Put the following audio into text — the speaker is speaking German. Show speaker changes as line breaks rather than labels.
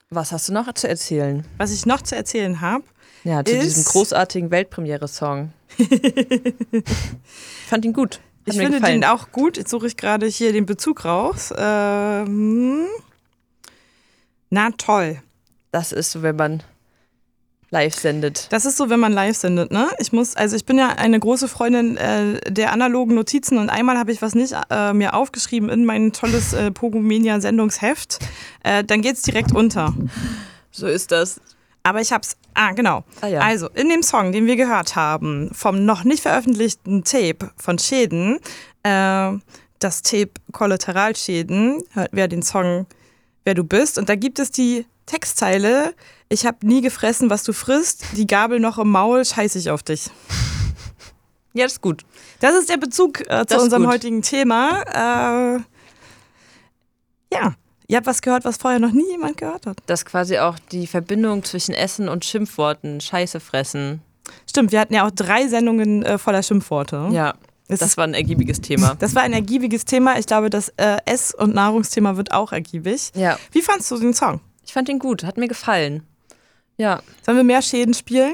Was hast du noch zu erzählen?
Was ich noch zu erzählen habe,
Ja, zu diesem großartigen Weltpremiere-Song. Fand ihn gut.
Ich finde den auch gut. Jetzt suche ich gerade hier den Bezug raus. Na toll.
Das ist so, wenn man live sendet.
Das ist so, wenn man live sendet, ne? Ich bin ja eine große Freundin der analogen Notizen und einmal habe ich was nicht mir aufgeschrieben in mein tolles Pogomania-Sendungsheft. Dann geht's direkt unter.
So ist das.
Aber ich hab's, genau.
Ja.
Also, in dem Song, den wir gehört haben, vom noch nicht veröffentlichten Tape von Schäden, das Tape Kollateralschäden, hört wer den Song Wer du bist. Und da gibt es die Textzeile: Ich hab nie gefressen, was du frisst, die Gabel noch im Maul, scheiß ich auf dich.
Ja, das ist gut.
Das ist der Bezug zu unserem heutigen Thema. Ja. Ihr habt was gehört, was vorher noch nie jemand gehört hat.
Das ist quasi auch die Verbindung zwischen Essen und Schimpfworten, Scheiße fressen.
Stimmt, wir hatten ja auch 3 Sendungen voller Schimpfworte.
Ja, das war ein ergiebiges Thema.
Das war ein ergiebiges Thema. Ich glaube, das Ess- und Nahrungsthema wird auch ergiebig.
Ja.
Wie fandst du den Song?
Ich fand ihn gut, hat mir gefallen. Ja.
Sollen wir mehr Schäden spielen?